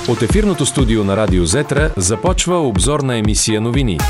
От ефирното студио на Радио Зетра започва обзорна емисия новини.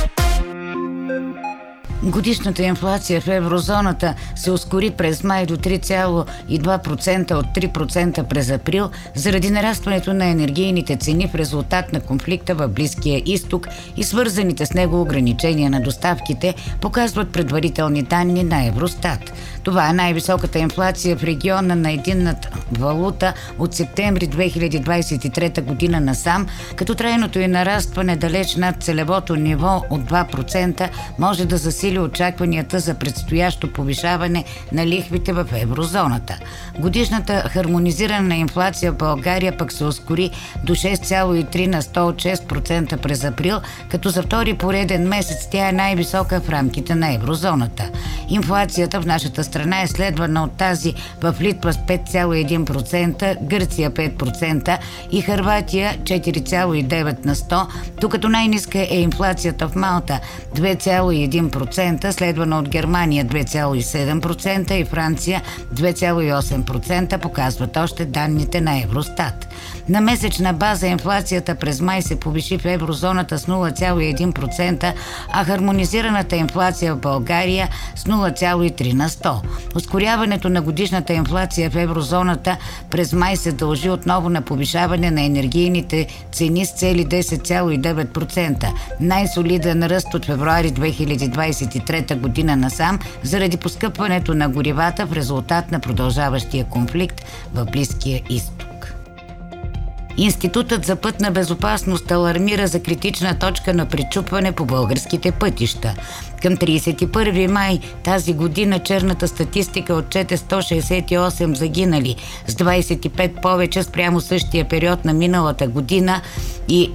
Годишната инфлация в еврозоната се ускори през май до 3,2% от 3% през април заради нарастването на енергийните цени в резултат на конфликта в Близкия изток и свързаните с него ограничения на доставките, показват предварителни данни на Евростат. Това е най-високата инфлация в региона на единната валута от септември 2023 година насам, като трайното й нарастване далеч над целевото ниво от 2% може да засили очакванията за предстоящо повишаване на лихвите в еврозоната. Годишната хармонизирана инфлация в България пък се ускори до 6,3 на 100 от 6% през април, като за втори пореден месец тя е най-висока в рамките на еврозоната. Инфлацията в нашата страна е следвана от тази в Литва с 5,1%, Гърция 5% и Хърватия 4,9 на 100, докато най-ниска е инфлацията в Малта 2,1%, следвана от Германия 2,7% и Франция 2,8%, показват още данните на Евростат. На месечна база инфлацията през май се повиши в еврозоната с 0,1%, а хармонизираната инфлация в България с 0,3 на 100. Ускоряването на годишната инфлация в еврозоната през май се дължи отново на повишаване на енергийните цени с цели 10,9%. Най-солиден ръст от февруари 2023 година насам заради поскъпването на горивата в резултат на продължаващия конфликт в Близкия изток. Институтът за пътна безопасност алармира за критична точка на пречупване по българските пътища. Към 31 май тази година черната статистика отчете 168 загинали, с 25 повече спрямо същия период на миналата година и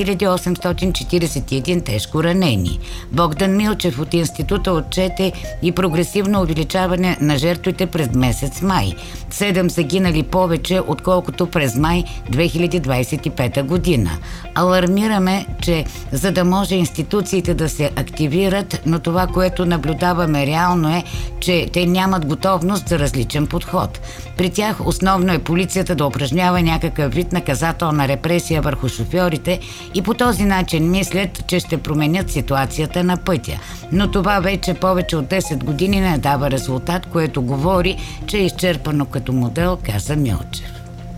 2841 тежко ранени. Богдан Милчев от института отчете и прогресивно увеличаване на жертвите през месец май. 7 загинали повече, отколкото през май 2025 година. Алармираме, че за да може институциите да се активират, но това, което наблюдаваме реално е, че те нямат готовност за различен подход. При тях основно е полицията да упражнява някакъв вид наказателна репресия върху шофьорите и по този начин мислят, че ще променят ситуацията на пътя. Но това вече повече от 10 години не дава резултат, което говори, че е изчерпано като модел, каза Милчев.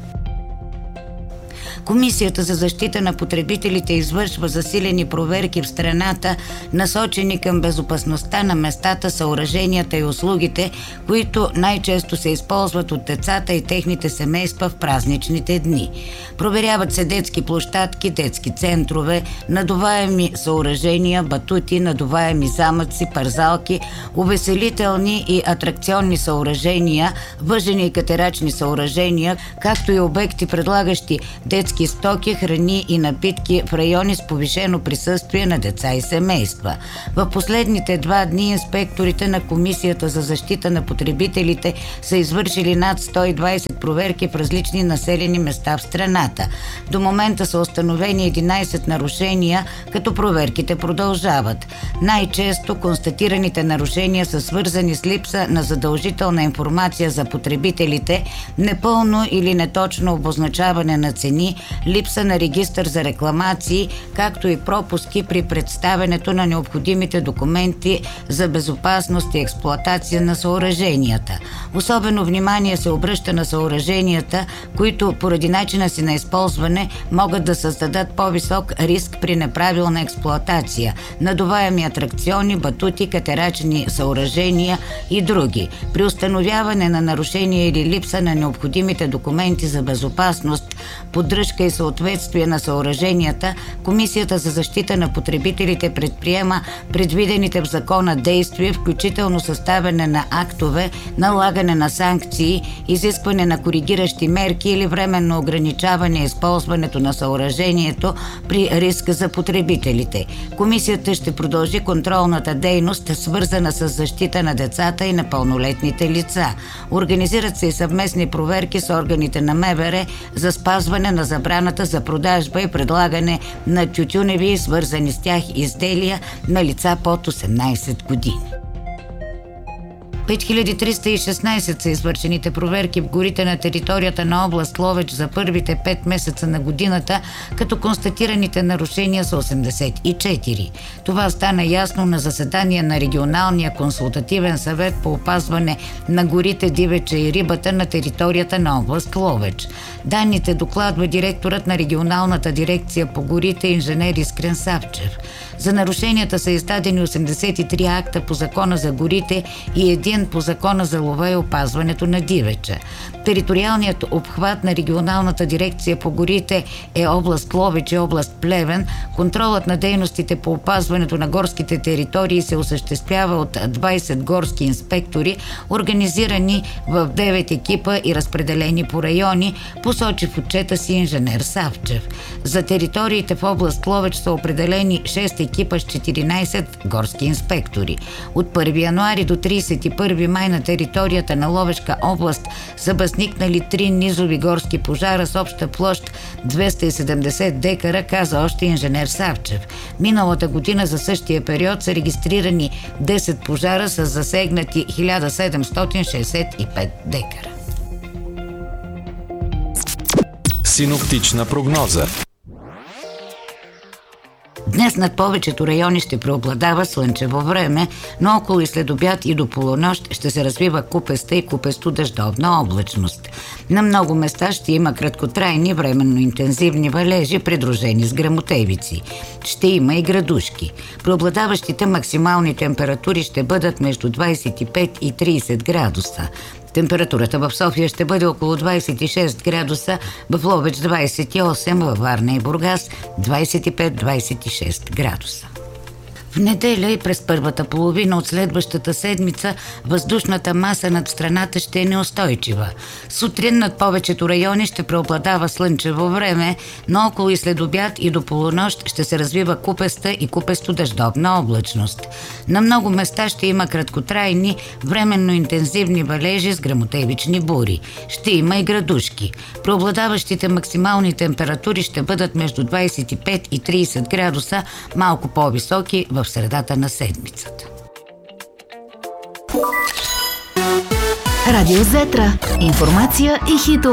Комисията за защита на потребителите извършва засилени проверки в страната, насочени към безопасността на местата, съоръженията и услугите, които най-често се използват от децата и техните семейства в празничните дни. Проверяват се детски площадки, детски центрове, надуваеми съоръжения, батути, надуваеми замъци, парзалки, увеселителни и атракционни съоръжения, въжени и катерачни съоръжения, както и обекти, предлагащи детски стоки, храни и напитки в райони с повишено присъствие на деца и семейства. В последните 2 дни инспекторите на Комисията за защита на потребителите са извършили над 120 проверки в различни населени места в страната. До момента са установени 11 нарушения, като проверките продължават. Най-често констатираните нарушения са свързани с липса на задължителна информация за потребителите, непълно или неточно обозначаване на цени, липса на регистър за рекламации, както и пропуски при представянето на необходимите документи за безопасност и експлоатация на съоръженията. Особено внимание се обръща на съоръженията, които поради начина си на използване могат да създадат по-висок риск при неправилна експлоатация, надуваеми атракциони, батути, катерачни съоръжения и други. При установяване на нарушение или липса на необходимите документи за безопасност, поддръжка и съответствие на съоръженията, Комисията за защита на потребителите предприема предвидените в закона действия, включително съставяне на актове, налагане на санкции, изискване на коригиращи мерки или временно ограничаване използването на съоръжението при риск за потребителите. Комисията ще продължи контролната дейност, свързана с защита на децата и непълнолетните лица. Организират се и съвместни проверки с органите на МВР за спазване на забраната за продажба и предлагане на тютюневи и свързани с тях изделия на лица под 18 години. 5316 са извършените проверки в горите на територията на област Ловеч за първите 5 месеца на годината, като констатираните нарушения са 84. Това стана ясно на заседание на Регионалния консултативен съвет по опазване на горите, дивеча и рибата на територията на област Ловеч. Данните докладва директорът на регионалната дирекция по горите инженер Искрен Савчев. За нарушенията са издадени 83 акта по Закона за горите и един по Закона за лова и опазването на дивеча. Териториалният обхват на регионалната дирекция по горите е област Ловеч и област Плевен. Контролът на дейностите по опазването на горските територии се осъществява от 20 горски инспектори, организирани в 9 екипа и разпределени по райони, посочи в отчета си инженер Савчев. За териториите в област Ловеч са определени 6 екипа с 14 горски инспектори. От 1 януари до 31 май на територията на Ловешка област са възникнали 3 низови горски пожара с обща площ 270 декара, каза още инженер Савчев. Миналата година за същия период са регистрирани 10 пожара с засегнати 1765 декара. Синоптична прогноза. Днес над повечето райони ще преобладава слънчево време, но около и след обяд и до полунощ ще се развива купеста и купесто-дъждовна облачност. На много места ще има краткотрайни, временно интензивни валежи, придружени с гръмотевици. Ще има и градушки. Преобладаващите максимални температури ще бъдат между 25 и 30 градуса. Температурата в София ще бъде около 26 градуса, в Ловеч 28, във Варна и Бургас 25-26 градуса. В неделя и през първата половина от следващата седмица въздушната маса над страната ще е неустойчива. Сутрин над повечето райони ще преобладава слънчево време, но около и след обяд и до полунощ ще се развива купеста и купесто-дъждовна облачност. На много места ще има краткотрайни, временно интензивни валежи с гръмотевични бури. Ще има и градушки. Преобладаващите максимални температури ще бъдат между 25 и 30 градуса, малко по-високи в средата на седмицата. Радио Зетра. Информация и хитове.